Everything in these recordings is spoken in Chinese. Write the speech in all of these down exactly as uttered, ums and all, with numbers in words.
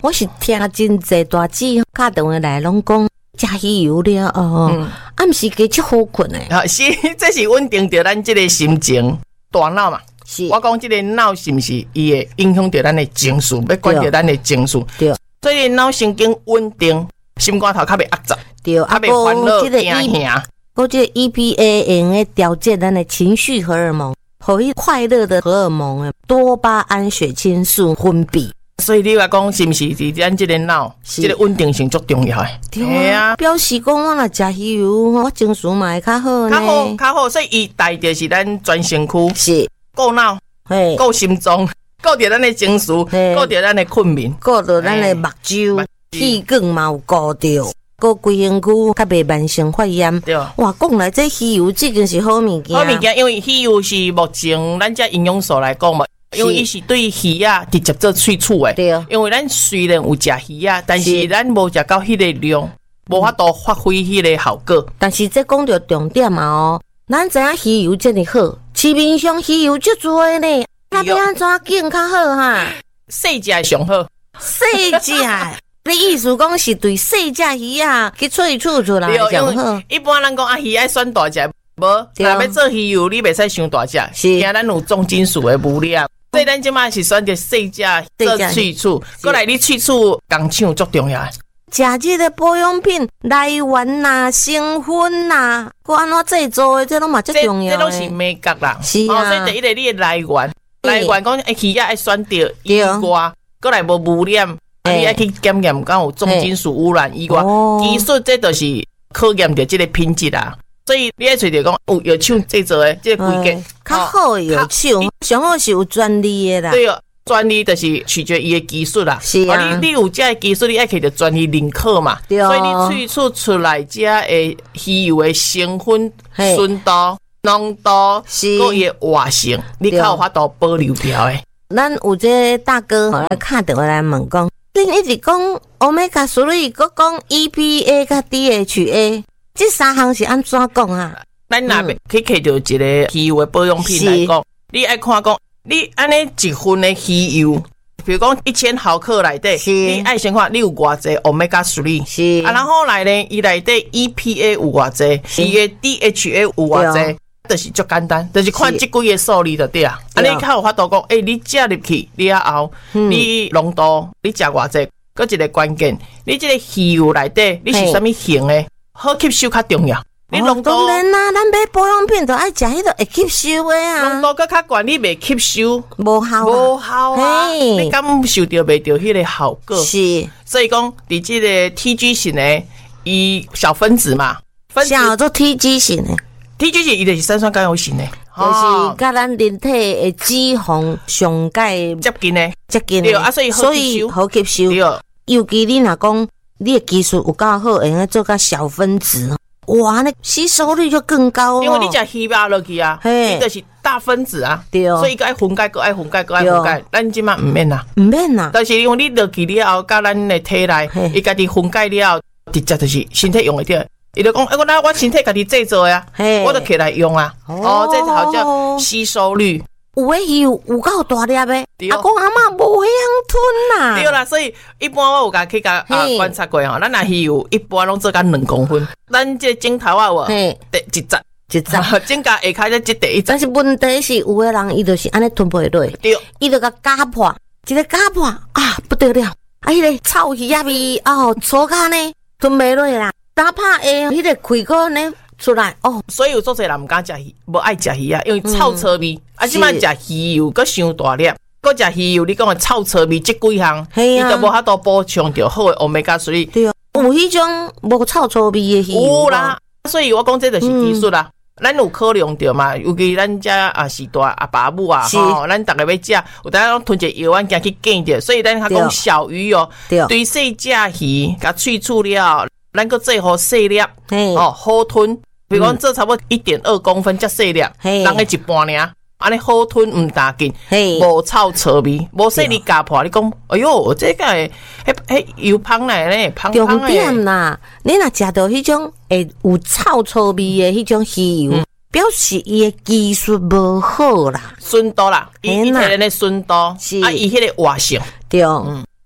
我是听真济大姊打电话来拢讲食鱼油了哦，嗯、啊，毋是加足好困诶。 啊，是，这是稳定着咱这个心情，大脑嘛。是，我讲这个脑是毋是伊会影响着咱的情绪，要管着咱的情绪。对，所以脑神经稳定，心肝头较袂压杂。对，较袂烦恼惊吓。 我这个 E P A 用来调节咱的情绪荷尔蒙，互伊快乐的荷尔蒙多巴胺、血清素分泌。 所以你话讲是毋是伫咱这个脑，这个稳定性足重要诶。 对啊，表示讲我若食鱼油，我情绪嘛会较好呢。 较好，较好。所以伊带着是咱全身躯， 是顾脑，嘿，顾心脏，顾着咱的情绪，顾着咱的困眠， 顾着咱的目睭、气管嘛有顾着。个规身躯较袂慢性发炎，对。哇，讲来这鱼油这个是好物件， 好物件，因为鱼油是目前咱这营养素来讲嘛，因为伊是对鱼啊直接做萃取的，对。因为咱虽然有食鱼啊，但是咱无食到迄个量，无法度发挥迄个效果。 但是这讲到重点嘛哦，咱知影鱼油这么好，市面上鱼油足多的呢，那要安怎拣较好哈？ 细只上好， 细只。你意思讲是对细只鱼啊去萃取出来上好？ 一般人讲啊，鱼爱选大只，无若要做鱼油，你袂使伤大只，是惊咱有重金属的物料。所以咱即马是选择细只做萃取，过来你萃取工厂足重要。 食这个保养品来源呐、成分呐，佮安怎制作的，这拢嘛足重要的。 这拢是美角啦。 是啊。 哦，所以第一个你的来源，来源讲诶，鱼啊爱选择以外，过来无污染。啊、你爱去检验，敢有重金属污染以外，技术这就是考验着这个品质啦。所以你爱找着讲有药厂制作的这个规格， 较好药厂，上好是有专利的啦。 对哦，专利就是取决伊的技术啦。是啊，啊你你有这个技术，你爱摕着专利认可嘛。对哦。所以你萃取出来这的鱼油的成分、纯度、浓度，个伊的活性，你较有法度保留掉的。 咱有这大哥来打电话来问讲。恁一直讲 Omega 三，佮讲 E P A 佮 D H A， 这三项是安怎讲啊？ 咱若要去摕到一个鱼油的保养品来讲，你爱看讲，你安尼一份的鱼油，比如讲一千毫克内底，你爱先看你有偌济 Omega 三，是啊，然后来呢，伊内底 E P A 有偌济，伊的 D H A 有偌济。就是足简单，就是看这几个数字就对啊。啊，你较有法度讲，诶、欸，你食入去了后，嗯、你浓度你食偌济，搁一个关键，你这个鱼油内底你是啥物型的，好吸收较重要。你浓度当然啦，咱买保养品都爱食迄个会吸收的啊。 浓度搁较悬，你袂吸收， 无效， 无效啊！你感受到袂到迄个效果？ 是， 所以讲，伫这个 T G 型的，伊小分子嘛，分子叫做 T G 型的。 T G 是伊就是三酸甘油型的， 就是甲咱人体的脂肪上界接近的， 接近的， 对啊，所以所以好吸收。 对， 尤其你若讲你的技术有够好，会用做甲小分子，哇，那吸收率就更高哦。 因为你食鱼肉落去啊，伊就是大分子啊，对，所以个爱分解，个爱分解，个爱分解。咱即马唔免啦， 唔免啦。 但是因为你落去了后，甲咱的体内，伊家己分解了后，直接就是身体用会着。伊就讲，哎、欸，我那我身体家己制作呀，我就起来用啊。哦，哦这好叫吸收率。 有诶鱼有有够大粒诶，阿公阿嬷无迄样吞呐。 对啦，所以一般我有甲去甲啊观察过吼，咱若鱼油一般拢做甲两公分，咱这镜头啊有，第一节一节， 指甲下开这第一节。 但是问题是有诶人伊就是安尼吞袂落，对，伊就甲夹破，一个夹破啊不得了，啊迄个臭鱼仔味哦，粗骹呢吞袂落啦。打拍诶，迄个开口呢出来哦， 所以有做侪人毋敢食鱼，无爱食鱼啊，因为臭臭味。啊，即摆食鱼油搁伤大粒，搁食鱼油，你讲诶臭臭味，即几项，伊就无法度补充着好诶 omega 三。 对啊，有迄种无臭臭味诶鱼油。 有啦，所以我讲这就是技术啦。咱有考量着嘛，尤其咱家啊是大阿爸母啊，吼，咱逐个要食，有当咱吞一个药丸行去拣着，所以咱较讲小鱼哦，对细只鱼，甲萃取了。咱个做好细粒，哦，好吞。比如讲，做差不多一点二公分，才细粒，人个一半尔，安尼好吞，唔大紧，无臭臭味，无说你夹破，你讲，哎哟，这个迄迄油芳来咧，芳芳重点啦，你若食到迄种会有臭臭味的迄种鱼油，嗯、表示伊的技术无好啦， 纯度啦，伊伊摕咱的纯度，啊，伊迄个活性， 对。嗯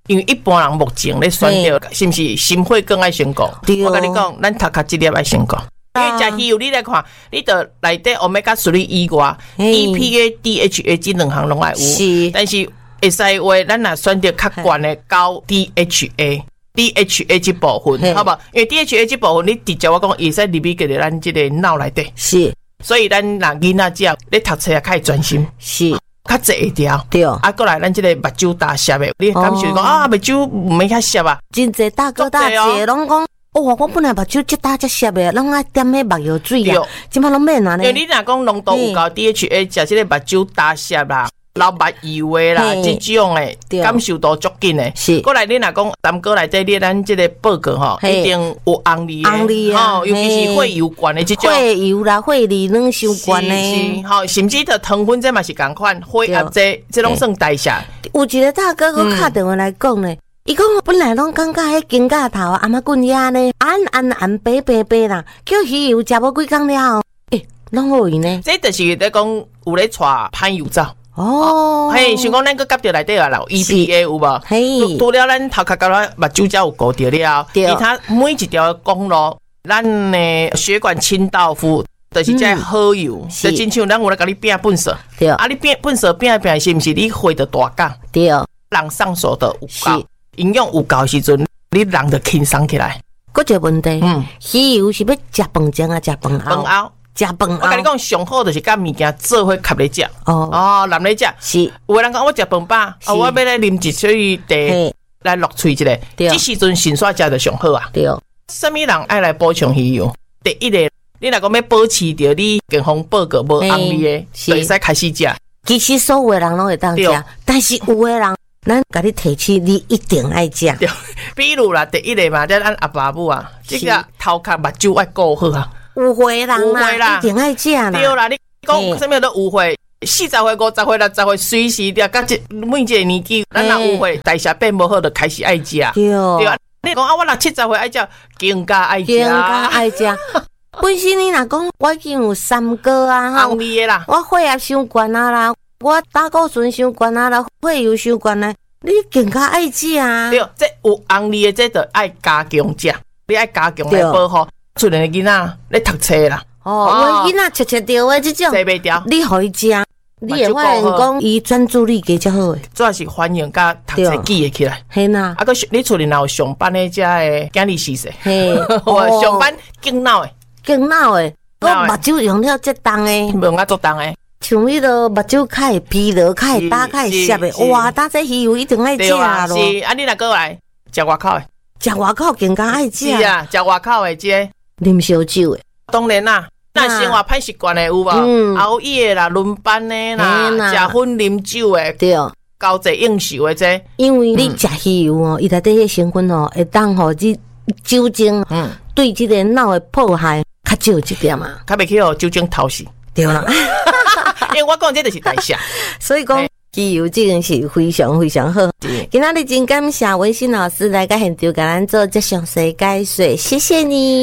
因为一般人目前咧选择是不是心血管爱先讲？我跟你讲，咱头壳这粒爱先讲。因为食鱼油，你来看，你的内底 omega 三以外 ，E P A、D H A 这两项拢爱有，但是会使话，咱若选择较悬的高 D H A。D H A 这部分，好不好？因为 D H A 这部分，你直接我讲，会使入去给咱这个脑内底。是，所以咱若囡仔只要你读册也较会专心，是，较坐会调。对，啊，过来咱这个目睭大涩的，你感受讲啊，目睭唔免较涩啊。 真济大哥大姐拢讲，哦，我本来目睭这大这涩的，拢爱点迄目药水啊，即摆拢免安尼。 因为你若讲浓度有够 D H A， 食这个目睭大涩啦。老目油的啦，这种诶感受度足紧诶。是，过来你若讲三哥内底，你咱这个报告吼，一定有红利诶，吼，尤其是血油管的这种。 血油啦，血里能相关诶。 是，吼，甚至的糖分这嘛是共款，血压这这拢算代谢。 有一个大哥我打电话来讲咧，伊讲本来拢感觉迄金甲头阿妈棍鸭呢，暗暗暗白白白啦，叫鱼油食无几工了，诶，拢好用呢。 这就是在讲有咧带歹油皂。 哦， 嘿，想讲咱个夹着内底啊，有 E P A 有无？嘿，除了咱头壳甲咱目睭才有顾着了，其他每一条公路，咱的血管清道夫，就是这好油，就亲像咱有咧甲你变粪扫，对，啊，你变粪扫变变是毋是你血的大降？对，人上手的有够，营养有够时阵，你人就轻松起来。 佫一个问题，嗯，鱼油是要食饭前啊，食饭后？ 饭后。 食饭我跟你讲，上好就是甲物件做伙吸来食。哦哦，淋来食。是，有个人讲我食饭饱，哦，我要来啉一水茶来落喙一下。这时阵迅速食就上好啊。对。什么人爱来补充鱼油？第一个，你若讲要保持着你健康报告无红利的，就会使开始食。 其实所有的人拢会当食，但是有的人，咱甲你提起，你一定爱食。 对。比如啦，第一个嘛，咱阿爸母啊，这个头壳目睭爱顾好啊。 有血人啦，一定爱食啦。 对啦，你讲什么都有血，四十岁、五十岁、六十岁，随时了，甲这每一个年纪，咱若有血，代谢变无好，就开始爱食。对，对啊。你讲啊，我六七十岁爱食，更加爱食。 更加爱食。本身你若讲，我已经有三高啊， 红利的啦， 我血压伤悬啊啦，我胆固醇伤悬啊啦，血油伤悬啊，你更加爱食啊。 对，这有红利的，这就爱加强食，你爱加强来保护。出来的囡仔咧读册啦， 哦，我囡仔吃吃掉的这种， 食袂掉， 你互伊食，你会发现讲伊专注力加较好诶， 主要是反应甲读册记会起来。 嘿呐， 啊个你出来若有上班的遮诶经理是谁？嘿，我上班经脑诶， 经脑诶，我目睭用了这重诶， 用啊足重诶， 像迄个目睭较会疲劳，较会打，较会涩诶，哇，打这鱼油一定爱食咯。 是，啊你若过来食外口诶， 食外口更加爱食。 是啊，食外口诶这。 啉烧酒诶， 当然啦，咱生活歹习惯诶有无？嗯、熬夜啦、轮班诶啦、食薰啉酒诶，对，交际应酬诶这。 因为你食鱼油哦，伊内底迄成分哦，会当互你酒精，嗯，对这个脑诶破坏较少一点嘛， 较袂去互酒精偷死。 对啦， 因为我讲这就是代谢， 所以讲。鱼油这个是非常非常好。今仔日真感谢文心老师来到现场，给咱做这详细解说，谢谢你。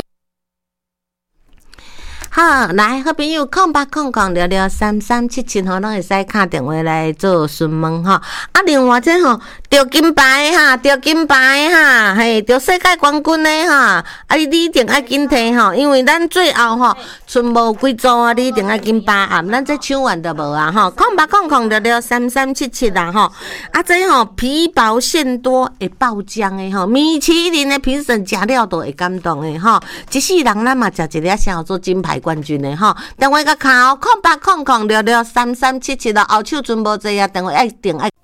好，来，好朋友，空八空空聊聊三三七七吼，拢会使打电话来做询问哈。啊，另外这吼，得金牌哈，得金牌哈，嘿，得世界冠军的哈，啊，你一定爱紧摕吼，因为咱最后吼，剩无几组啊，你一定爱紧把啊，咱这抢完就无啊吼。空八空空聊聊三三七七啦吼，啊，这吼皮薄馅多会爆浆的吼，米其林的评审食了都会感动的吼，一世人咱嘛食一粒先做金牌冠军的吼，电话甲卡空八空空聊聊三三七七啦，后手阵无济啊，电话一定爱。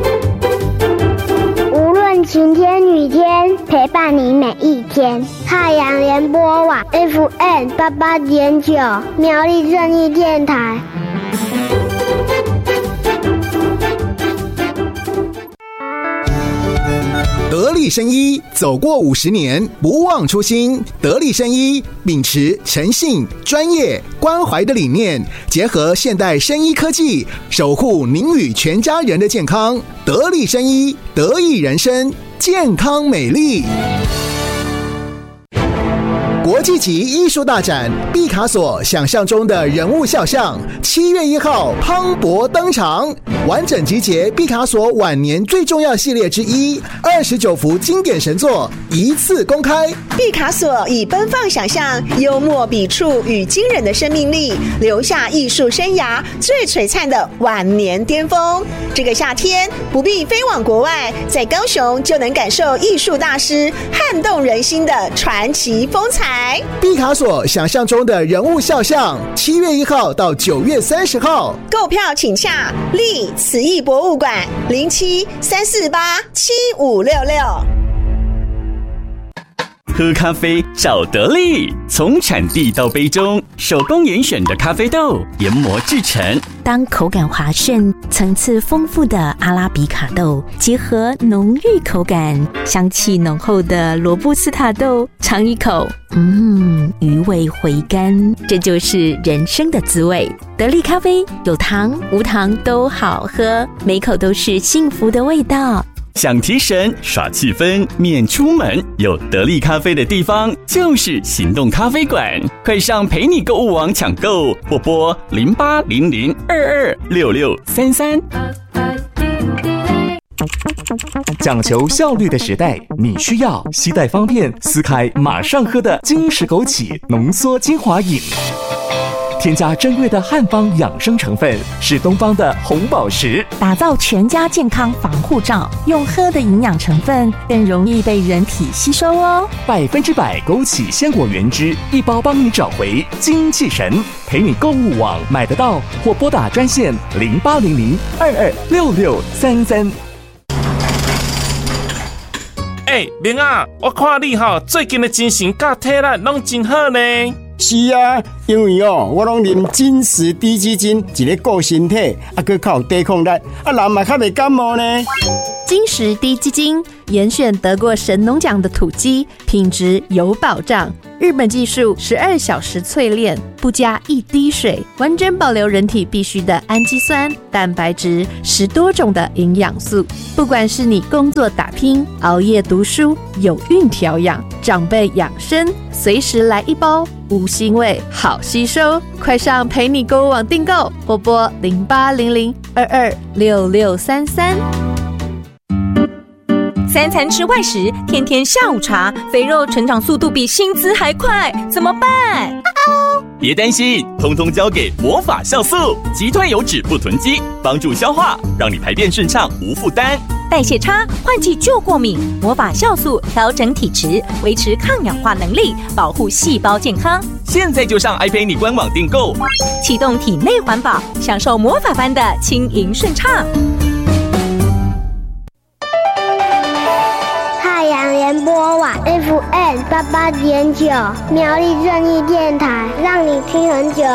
无论晴天雨天，陪伴你每一天。太阳联播网 F M 八八点九，苗栗正义电台。 得力生医走过五十年，不忘初心。得力生医秉持诚信、专业、关怀的理念，结合现代生医科技，守护您与全家人的健康。得力生医，得益人生，健康美丽。 国际级艺术大展毕卡索想象中的人物肖像，七月一号磅礴登场，完整集结毕卡索晚年最重要系列之一，二十九幅经典神作一次公开。 毕卡索以奔放想象、幽默笔触与惊人的生命力，留下艺术生涯最璀璨的晚年巅峰。这个夏天不必飞往国外，在高雄就能感受艺术大师撼动人心的传奇风采。 毕卡索想象中的人物肖像，七月一号到九月三十号， 购票请洽立慈艺博物馆零七三四八七五六六。 喝咖啡找得力，从产地到杯中，手工严选的咖啡豆研磨制成。 当口感滑顺、层次丰富的阿拉比卡豆结合浓郁口感、香气浓厚的罗布斯塔豆，尝一口，嗯，余味回甘，这就是人生的滋味。得力咖啡有糖无糖都好喝，每口都是幸福的味道。 想提神耍气氛免出门，有得力咖啡的地方就是行动咖啡馆，快上陪你购物网抢购，或拨零八零零二二六六三三。 讲求效率的时代，你需要携带方便、撕开马上喝的金石枸杞浓缩精华饮。添加珍贵的汉方养生成分，是东方的红宝石， 打造全家健康防护罩。用喝的营养成分更容易被人体吸收哦。 百分之百枸杞鲜果原汁，一包帮你找回精气神。陪你购物网买得到，或拨打专线零八零零二二六六三三。 哎，明啊，我看你哈最近的精神甲体力拢真好呢。 是啊，因为哦，我拢啉金石低基金，一个顾身体，啊，佮较有抵抗力，啊，人嘛较袂感冒呢。 金石低基金严选得过神农奖的土鸡，品质有保障。日本技术十二小时淬炼，不加一滴水，完整保留人体必需的氨基酸、蛋白质，十多种的营养素。不管是你工作打拼、熬夜读书、有孕调养、长辈养生，随时来一包，无腥味，好吸收。快上陪你购物网订购，或拨零八零零二二六六三三。 三餐吃外食，天天下午茶，肥肉成长速度比薪资还快，怎么办？ 别担心，通通交给魔法酵素，击退油脂不囤积，帮助消化，让你排便顺畅无负担。 代谢差，换季就过敏，魔法酵素调整体质，维持抗氧化能力，保护细胞健康。 现在就上爱陪你官网订购， 启动体内环保，享受魔法般的轻盈顺畅。 太阳联播网 F M 八八点九，苗栗正义电台，让你听很久。